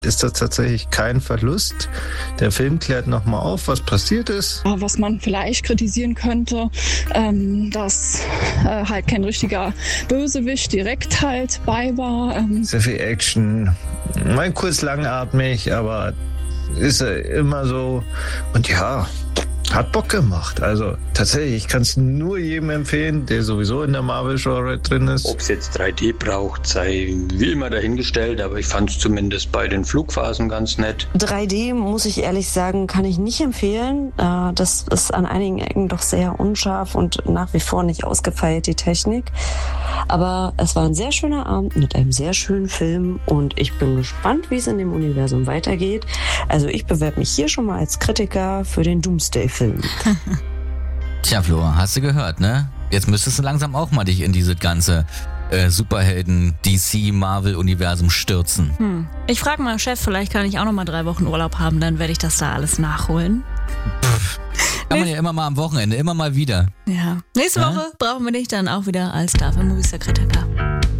ist das tatsächlich kein Verlust. Der Film klärt nochmal auf, was passiert ist. Was man vielleicht kritisieren könnte, dass halt kein richtiger Bösewicht direkt halt bei war. Sehr viel Action, mal kurz langatmig, aber ist immer so. Und ja, hat Bock gemacht. Also tatsächlich, ich kann es nur jedem empfehlen, der sowieso in der Marvel-Genre drin ist. Ob es jetzt 3D braucht, sei wie immer dahingestellt, aber ich fand es zumindest bei den Flugphasen ganz nett. 3D, muss ich ehrlich sagen, kann ich nicht empfehlen. Das ist an einigen Ecken doch sehr unscharf und nach wie vor nicht ausgefeilt, die Technik. Aber es war ein sehr schöner Abend mit einem sehr schönen Film und ich bin gespannt, wie es in dem Universum weitergeht. Also ich bewerbe mich hier schon mal als Kritiker für den Doomsday-Film. Tja, Flo, hast du gehört, ne? Jetzt müsstest du langsam auch mal dich in dieses ganze Superhelden-DC-Marvel-Universum stürzen. Ich frage mal Chef, vielleicht kann ich auch noch mal 3 Wochen Urlaub haben, dann werde ich das da alles nachholen. Kann man ja immer mal am Wochenende, immer mal wieder. Ja. Nächste Woche brauchen wir dich dann auch wieder als Star für Movies der Kritiker.